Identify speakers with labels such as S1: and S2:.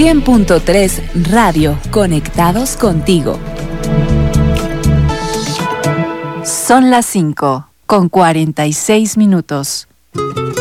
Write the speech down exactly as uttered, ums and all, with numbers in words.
S1: cien punto tres Radio, conectados contigo. Son las cinco, con cuarenta y seis minutos.